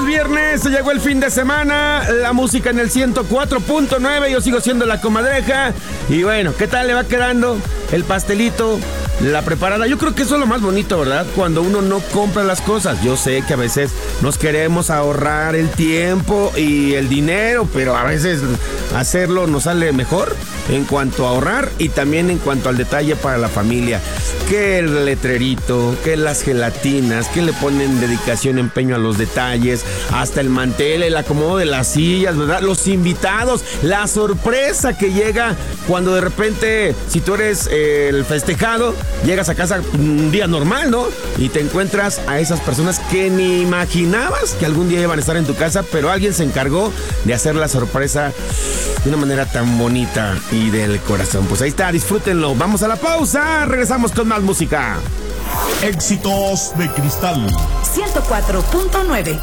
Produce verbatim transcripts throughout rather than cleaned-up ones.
es viernes, se llegó el fin de semana, la música en el ciento cuatro punto nueve, yo sigo siendo la comadreja. Y bueno, ¿qué tal le va quedando el pastelito, la preparada? Yo creo que eso es lo más bonito, ¿verdad? Cuando uno no compra las cosas. Yo sé que a veces nos queremos ahorrar el tiempo y el dinero, pero a veces hacerlo nos sale mejor en cuanto a ahorrar y también en cuanto al detalle para la familia. Que el letrerito, que las gelatinas, que le ponen dedicación, empeño a los detalles, hasta el mantel, el acomodo de las sillas, ¿verdad? Los invitados, la sorpresa que llega cuando de repente, si tú eres eh, el festejado, llegas a casa un día normal, ¿no? Y te encuentras a esas personas que ni imaginabas que algún día iban a estar en tu casa, pero alguien se encargó de hacer la sorpresa de una manera tan bonita y del corazón. Pues ahí está, disfrútenlo. Vamos a la pausa, regresamos con más música. Éxitos de Cristal ciento cuatro punto nueve.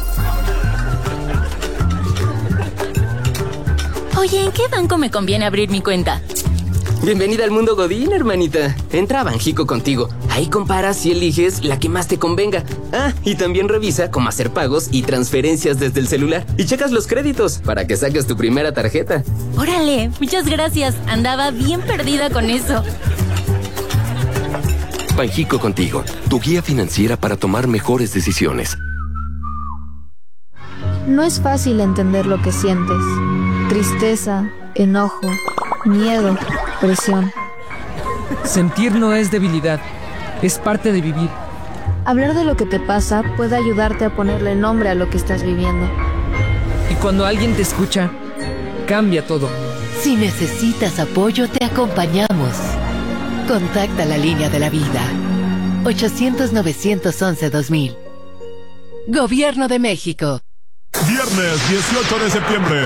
Oye, ¿en qué banco me conviene abrir mi cuenta? Bienvenida al mundo Godín, hermanita. Entra a Banjico contigo. Ahí comparas y eliges la que más te convenga. Ah, y también revisa cómo hacer pagos y transferencias desde el celular. Y checas los créditos para que saques tu primera tarjeta. Órale, muchas gracias. Andaba bien perdida con eso. Banjico contigo, tu guía financiera para tomar mejores decisiones. No es fácil entender lo que sientes. Tristeza, enojo, miedo, presión. Sentir no es debilidad, es parte de vivir. Hablar de lo que te pasa puede ayudarte a ponerle nombre a lo que estás viviendo. Y cuando alguien te escucha, cambia todo. Si necesitas apoyo, te acompañamos. Contacta la línea de la vida. ochocientos, novecientos once, dos mil. Gobierno de México. Viernes dieciocho de septiembre.